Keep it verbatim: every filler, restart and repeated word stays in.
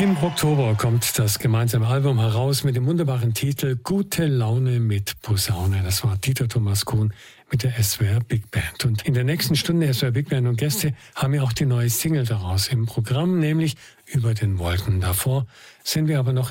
Im Oktober kommt das gemeinsame Album heraus mit dem wunderbaren Titel Gute Laune mit Posaune. Das war Dieter Thomas Kuhn mit der S W R Big Band. Und in der nächsten Stunde S W R Big Band und Gäste haben wir auch die neue Single daraus im Programm, nämlich Über den Wolken. Davor sind wir aber noch